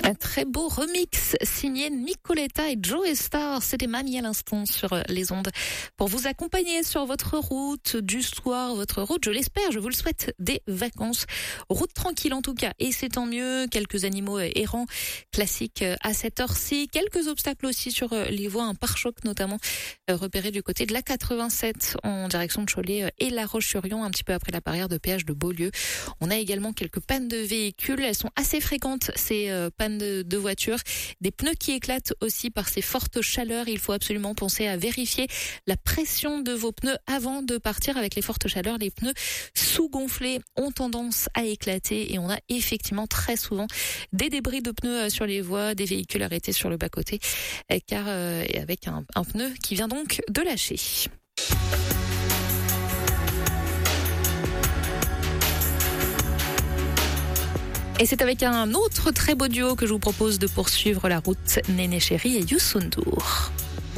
Un très beau remix signé Nicoletta et Joe Star. C'était Mamie à l'instant sur les ondes pour vous accompagner sur votre route du soir, votre route, je l'espère, je vous le souhaite, des vacances. Route tranquille en tout cas, et c'est tant mieux. Quelques animaux errants classiques à cette heure-ci. Quelques obstacles aussi sur les voies, un pare-choc notamment repéré du côté de la 87 en direction de Cholet et La Roche-sur-Yon, un petit peu après la barrière de péage de Beaulieu. On a également quelques pannes de véhicules. Elles sont assez fréquentes, ces pannes de voitures. Des pneus qui éclatent aussi par ces fortes chaleurs. Il faut absolument penser à vérifier la pression de vos pneus avant de partir. Avec les fortes chaleurs, les pneus sous-gonflés ont tendance à éclater et on a effectivement très souvent des débris de pneus sur les voies, des véhicules arrêtés sur le bas-côté, car avec un pneu qui vient donc de lâcher. Et c'est avec un autre très beau duo que je vous propose de poursuivre la route, Néné Chéri et Youssou N'Dour.